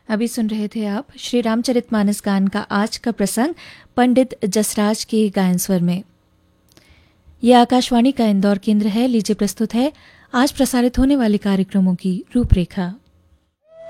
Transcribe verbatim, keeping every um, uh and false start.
अभी सुन रहे थे आप श्री रामचरितमानस गान का आज का प्रसंग पंडित जसराज के गायन स्वर में। यह आकाशवाणी का इंदौर केंद्र है। लीजिए प्रस्तुत है आज प्रसारित होने वाले कार्यक्रमों की रूपरेखा।